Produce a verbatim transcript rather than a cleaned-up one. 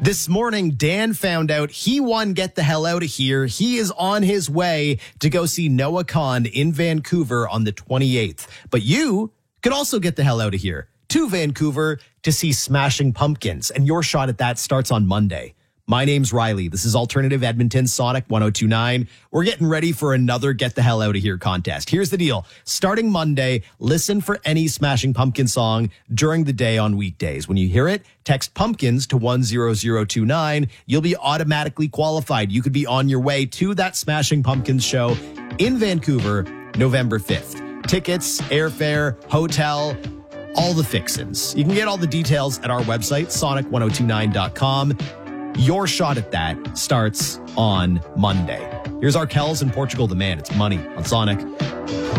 This morning, Dan found out he won Get the Hell Out of Here. He is on his way to go see Noah Kahan in Vancouver on the twenty-eighth. But you could also get the hell out of here to Vancouver to see Smashing Pumpkins. And your shot at that starts on Monday. My name's Riley. This is Alternative Edmonton Sonic one oh two point nine. We're getting ready for another Get the Hell Out of Here contest. Here's the deal. Starting Monday, listen for any Smashing Pumpkin song during the day on weekdays. When you hear it, text Pumpkins to one zero zero two nine. You'll be automatically qualified. You could be on your way to that Smashing Pumpkins show in Vancouver, November fifth. Tickets, airfare, hotel, all the fixins. You can get all the details at our website, sonic one oh two nine dot com. Your shot at that starts on Monday. Here's Arkells in Portugal the Man. It's Money on Sonic.